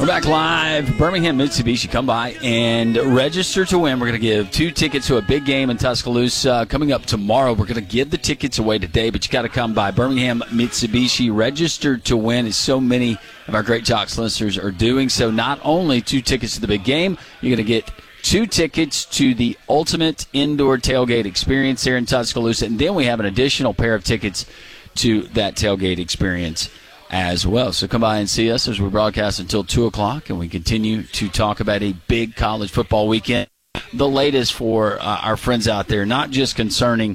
We're back live. Birmingham Mitsubishi, come by and register to win. We're going to give 2 tickets to a big game in Tuscaloosa coming up tomorrow. We're going to give the tickets away today, but you got to come by Birmingham Mitsubishi. Register to win, as so many of our great Jocks listeners are doing. So not only 2 tickets to the big game, you're going to get 2 tickets to the ultimate indoor tailgate experience here in Tuscaloosa, and then we have an additional pair of tickets to that tailgate experience as well. So come by and see us as we broadcast until 2 o'clock, and we continue to talk about a big college football weekend. The latest for our friends out there, not just concerning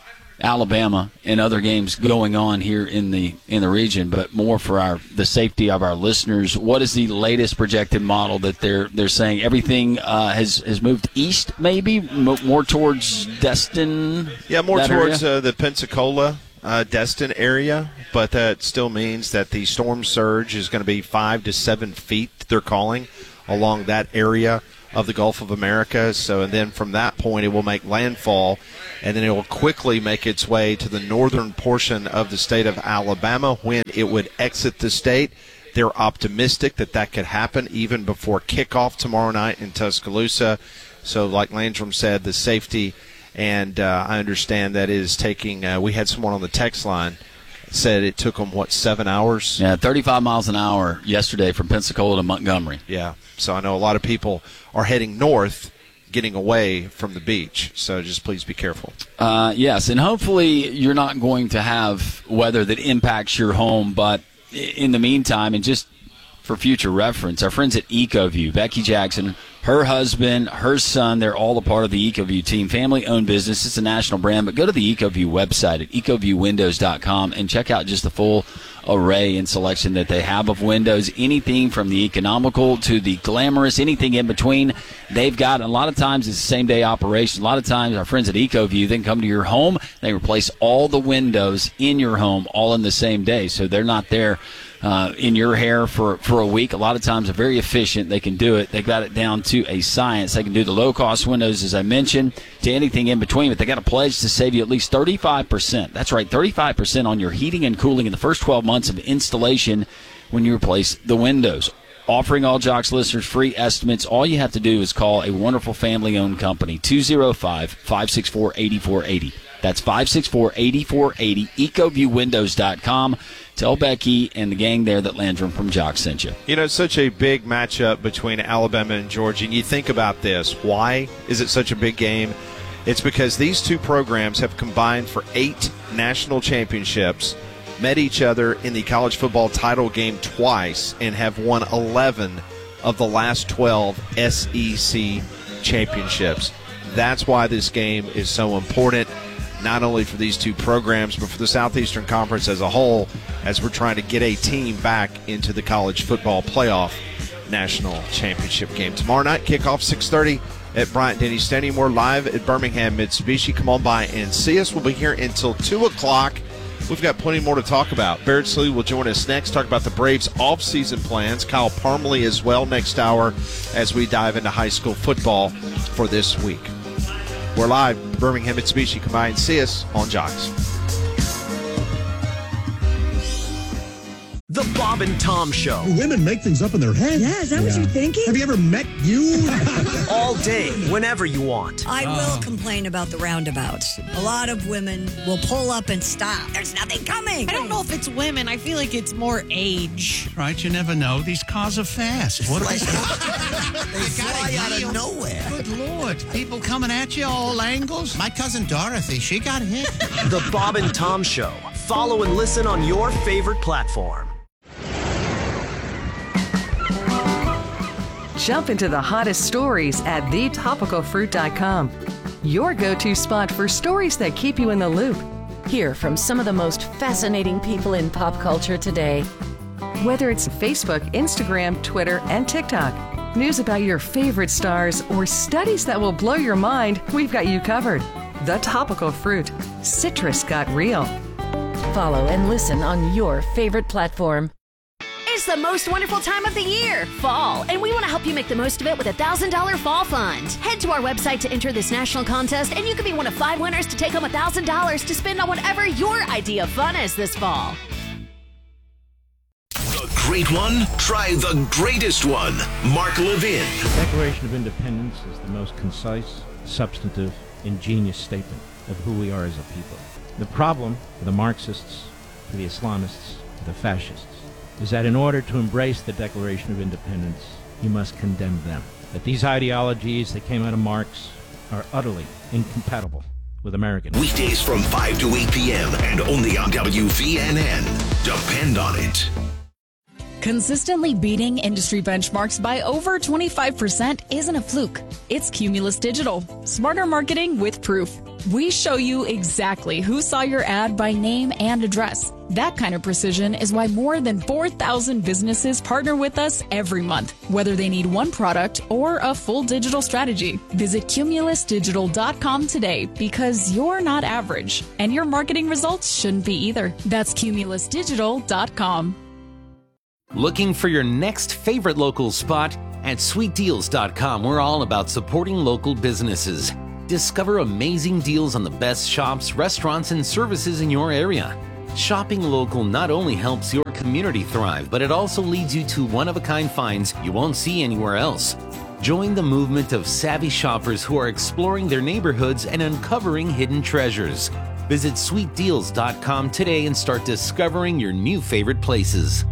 Alabama and other games going on here in the region, but more for the safety of our listeners. What is the latest projected model that they're saying? Everything has moved east, maybe more towards Destin. Yeah, more towards the Pensacola. Destin area, but that still means that the storm surge is going to be 5 to 7 feet, they're calling, along that area of the Gulf of America. So, and then from that point, it will make landfall, and then it will quickly make its way to the northern portion of the state of Alabama. When it would exit the state, they're optimistic that that could happen even before kickoff tomorrow night in Tuscaloosa. So, like Landrum said, the safety. And I understand that is taking we had someone on the text line said it took them, 7 hours? Yeah, 35 miles an hour yesterday from Pensacola to Montgomery. Yeah, so I know a lot of people are heading north, getting away from the beach. So just please be careful. Yes, and hopefully you're not going to have weather that impacts your home. But in the meantime, and just for future reference, our friends at EcoView, Becky Jackson, her husband, her son, they're all a part of the EcoView team. Family-owned business. It's a national brand. But go to the EcoView website at ecoviewwindows.com and check out just the full array and selection that they have of windows. Anything from the economical to the glamorous, anything in between, they've got. A lot of times it's the same-day operation. A lot of times our friends at EcoView, they can come to your home. They replace all the windows in your home all in the same day. So they're not there in your hair for a week. A lot of times they're very efficient. They can do it. They've got it down to a science. They can do the low-cost windows, as I mentioned, to anything in between. But they got a pledge to save you at least 35%. That's right, 35% on your heating and cooling in the first 12 months of installation when you replace the windows. Offering all Jocks listeners free estimates. All you have to do is call a wonderful family-owned company, 205-564-8480. That's 564-8480, ecoviewwindows.com. Tell Becky and the gang there that Landrum from Jocks sent you. You know, it's such a big matchup between Alabama and Georgia. And you think about this. Why is it such a big game? It's because these two programs have combined for 8 national championships, met each other in the college football title game twice, and have won 11 of the last 12 SEC championships. That's why this game is so important, not only for these two programs, but for the Southeastern Conference as a whole, as we're trying to get a team back into the college football playoff national championship game. Tomorrow night, kickoff 6:30 at Bryant-Denny Stadium. We're live at Birmingham Mitsubishi. Come on by and see us. We'll be here until 2 o'clock. We've got plenty more to talk about. Barrett Slew will join us next, talk about the Braves' off-season plans. Kyle Parmalee as well next hour as we dive into high school football for this week. We're live, Birmingham Mitsubishi. Come by and see us on Jocks. The Bob and Tom Show. Women make things up in their head. Yeah, is that what you're thinking? Have you ever met you? All day, whenever you want. I will complain about the roundabouts. A lot of women will pull up and stop. There's nothing coming. I don't know if it's women. I feel like it's more age. Right, you never know. These cars are fast. What They fly out of nowhere. Good Lord. People coming at you all angles. My cousin Dorothy, she got hit. The Bob and Tom Show. Follow and listen on your favorite platform. Jump into the hottest stories at thetopicalfruit.com. Your go-to spot for stories that keep you in the loop. Hear from some of the most fascinating people in pop culture today. Whether it's Facebook, Instagram, Twitter, and TikTok, news about your favorite stars, or studies that will blow your mind, we've got you covered. The Topical Fruit. Citrus got real. Follow and listen on your favorite platform. It's the most wonderful time of the year, fall, and we want to help you make the most of it with a $1,000 fall fund. Head to our website to enter this national contest, and you could be one of 5 winners to take home $1,000 to spend on whatever your idea of fun is this fall. great one? Try the greatest one. Mark Levin. The Declaration of Independence is the most concise, substantive, ingenious statement of who we are as a people. The problem for the Marxists, for the Islamists, for the fascists, is that in order to embrace the Declaration of Independence, you must condemn them. That these ideologies that came out of Marx are utterly incompatible with American. Weekdays from 5 to 8 p.m. and only on WVNN. Depend on it. Consistently beating industry benchmarks by over 25% isn't a fluke. It's Cumulus Digital. Smarter marketing with proof. We show you exactly who saw your ad by name and address. That kind of precision is why more than 4,000 businesses partner with us every month, whether they need one product or a full digital strategy. Visit cumulusdigital.com today because you're not average, and your marketing results shouldn't be either. That's cumulusdigital.com. Looking for your next favorite local spot? At sweetdeals.com, we're all about supporting local businesses. Discover amazing deals on the best shops, restaurants, and services in your area. Shopping local not only helps your community thrive, but it also leads you to one-of-a-kind finds you won't see anywhere else. Join the movement of savvy shoppers who are exploring their neighborhoods and uncovering hidden treasures. Visit sweetdeals.com today and start discovering your new favorite places.